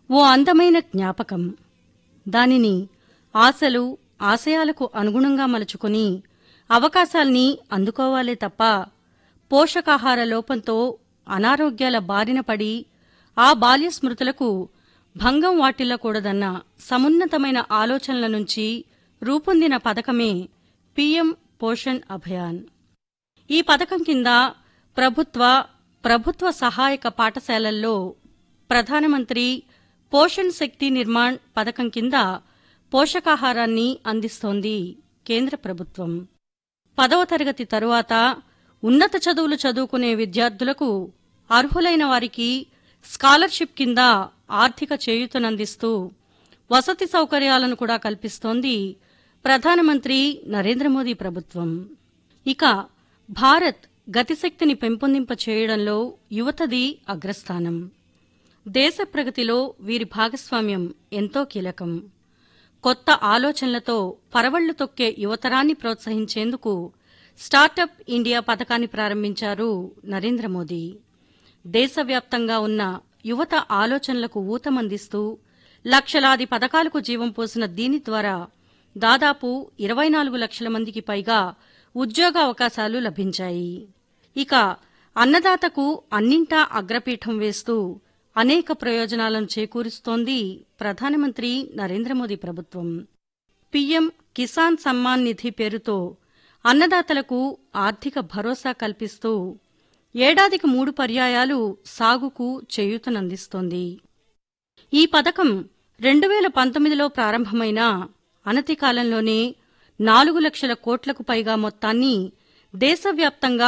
ఓ అందమైన జ్ఞాపకం. దానిని ఆశలు, ఆశయాలకు అనుగుణంగా మలుచుకుని అవకాశాల్ని అందుకోవాలే తప్ప పోషకాహార లోపంతో అనారోగ్యాల బారిన పడి ఆ బాల్య స్మృతులకు భంగం వాటిల్లకూడదన్న సమున్నతమైన ఆలోచనల నుంచి రూపొందిన పథకమే పీఎం పోషణ్ అభియాన్. ఈ పథకం కింద ప్రభుత్వ సహాయక పాఠశాలల్లో ప్రధానమంత్రి పోషణ్ శక్తి నిర్మాణ్ పథకం కింద పోషకాహారాన్ని అందిస్తోంది కేంద్ర ప్రభుత్వం. 10వ తరగతి తరువాత ఉన్నత చదువులు చదువుకునే విద్యార్థులకు అర్హులైన వారికి స్కాలర్షిప్ కింద ఆర్థిక చేయూతనందిస్తూ వసతి సౌకర్యాలను కూడా కల్పిస్తోంది ప్రధానమంత్రి నరేంద్ర మోదీ ప్రభుత్వం. ఇక భారత్ గతిశక్తిని పెంపొందింప చేయడంలో యువతది అగ్రస్థానం. దేశ ప్రగతిలో వీరి భాగస్వామ్యం ఎంతో కీలకం. కొత్త ఆలోచనలతో పరవళ్లు తొక్కే యువతరాన్ని ప్రోత్సహించేందుకు స్టార్టప్ ఇండియా పథకాన్ని ప్రారంభించారు నరేంద్ర మోదీ. దేశవ్యాప్తంగా ఉన్న యువత ఆలోచనలకు ఊతమందిస్తూ లక్షలాది పథకాలకు జీవం పోసిన దీని ద్వారా దాదాపు 24 లక్షల మందికి పైగా ఉద్యోగావకాశాలు లభించాయి. ఇక అన్నదాతకు అన్నింటా అగ్రపీఠం వేస్తూ అనేక ప్రయోజనాలను చేకూరుస్తోంది ప్రధానమంత్రి నరేంద్ర మోదీ ప్రభుత్వం. పీఎం కిసాన్ సమ్మాన్ నిధి పేరుతో అన్నదాతలకు ఆర్థిక భరోసా కల్పిస్తూ ఏడాదికి 3 పర్యాయాలు సాగుకు చేయూతనందిస్తోంది. ఈ పథకం 2019లో ప్రారంభమైన అనతి కాలంలోనే 4 లక్షల కోట్లకు పైగా మొత్తాన్ని దేశవ్యాప్తంగా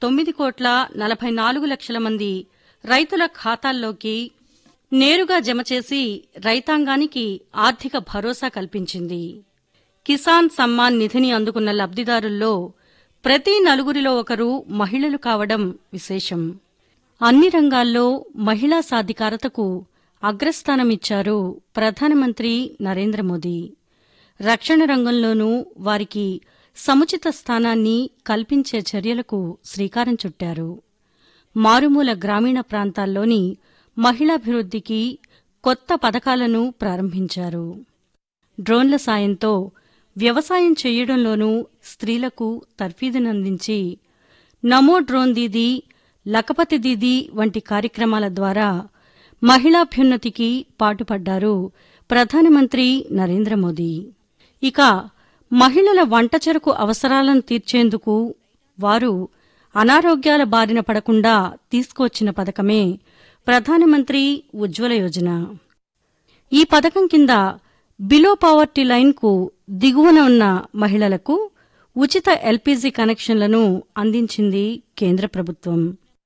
9,44 లక్షల మంది రైతుల ఖాతాల్లోకి నేరుగా జమ చేసి రైతాంగానికి ఆర్థిక భరోసా కల్పించింది. కిసాన్ సమ్మాన్ నిధిని అందుకున్న లబ్ధిదారుల్లో ప్రతి 4గురిలో ఒకరు మహిళలు కావడం విశేషం. అన్ని రంగాల్లో మహిళా సాధికారతకు అగ్రస్థానమిచ్చారు ప్రధానమంత్రి నరేంద్ర మోదీ. రక్షణ రంగంలోనూ వారికి సముచిత స్థానాన్ని కల్పించే చర్యలకు శ్రీకారం చుట్టారు. మారుమూల గ్రామీణ ప్రాంతాల్లోని మహిళాభివృద్ధికి కొత్త పథకాలను ప్రారంభించారు. డ్రోన్ల సాయంతో వ్యవసాయం చేయడంలోనూ స్త్రీలకు తర్ఫీదునందించి నమో డ్రోన్ దీదీ, లఖపతి దీదీ వంటి కార్యక్రమాల ద్వారా మహిళాభ్యున్నతికి పాటుపడ్డారు ప్రధానమంత్రి నరేంద్ర మోదీ. ఇక మహిళల వంటచెరకు అవసరాలను తీర్చేందుకు వారు అనారోగ్యాల బారిన పడకుండా తీసుకువచ్చిన పథకమే ప్రధానమంత్రి ఉజ్వల యోజన. ఈ పథకం కింద బిలో పావర్టీ లైన్కు దిగువన ఉన్న మహిళలకు ఉచిత ఎల్పీజీ కనెక్షన్లను అందించింది కేంద్ర ప్రభుత్వం.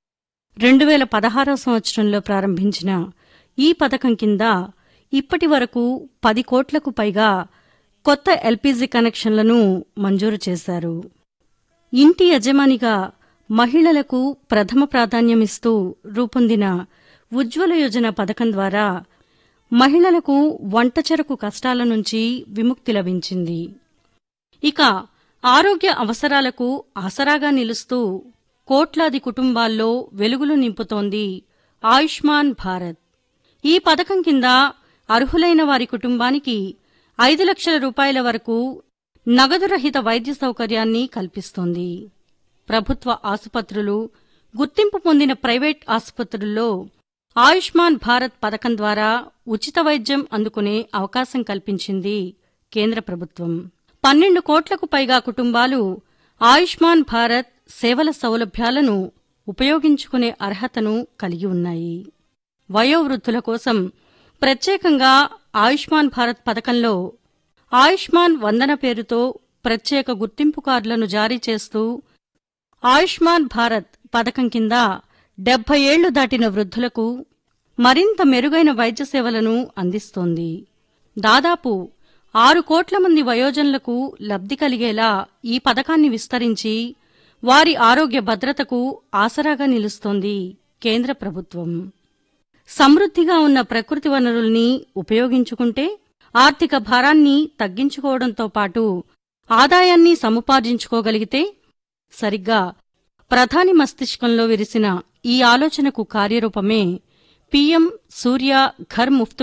2016వ సంవత్సరంలో ప్రారంభించిన ఈ పథకం కింద ఇప్పటి వరకు 10 కోట్లకు పైగా కొత్త ఎల్పీజీ కనెక్షన్లను మంజూరు చేశారు. ఇంటి యజమానిగా మహిళలకు ప్రథమ ప్రాధాన్యమిస్తూ రూపొందిన ఉజ్వల యోజన పథకం ద్వారా మహిళలకు వంటచెరకు కష్టాల నుంచి విముక్తి లభించింది. ఇక ఆరోగ్య అవసరాలకు ఆసరాగా నిలుస్తూ కోట్లాది కుటుంబాల్లో వెలుగులు నింపుతోంది ఆయుష్మాన్ భారత్. ఈ పథకం కింద అర్హులైన వారి కుటుంబానికి 5 లక్షల రూపాయల వరకు నగదురహిత వైద్య సౌకర్యాన్ని కల్పిస్తోంది. ప్రభుత్వ ఆసుపత్రులు, గుర్తింపు పొందిన ప్రైవేట్ ఆసుపత్రుల్లో ఆయుష్మాన్ భారత్ పథకం ద్వారా ఉచిత వైద్యం అందుకునే అవకాశం కల్పించింది కేంద్ర ప్రభుత్వం. 12 కోట్లకు పైగా కుటుంబాలు ఆయుష్మాన్ భారత్ సేవల సౌలభ్యాలను ఉపయోగించుకునే అర్హతను కలిగి ఉన్నాయి. వయోవృద్ధుల కోసం ప్రత్యేకంగా ఆయుష్మాన్ భారత్ పథకంలో ఆయుష్మాన్ వందన పేరుతో ప్రత్యేక గుర్తింపు కార్డులను జారీ చేస్తూ ఆయుష్మాన్ భారత్ పథకం కింద 70 ఏళ్లు దాటిన వృద్ధులకు మరింత మెరుగైన వైద్య సేవలను అందిస్తోంది. దాదాపు 6 కోట్ల మంది వయోజనులకు లబ్ధి కలిగేలా ఈ పథకాన్ని విస్తరించి వారి ఆరోగ్య భద్రతకు ఆసరాగా నిలుస్తోంది కేంద్ర ప్రభుత్వం. సమృద్ధిగా ఉన్న ప్రకృతి వనరుల్ని ఉపయోగించుకుంటే ఆర్థిక భారాన్ని తగ్గించుకోవడంతో పాటు ఆదాయాన్ని సముపార్జించుకోగలిగితే సరిగ్గా ప్రధాని మస్తిష్కంలో విరిసిన ఈ ఆలోచనకు కార్యరూపమే పీఎం సూర్య ఘర్ ముఫ్త్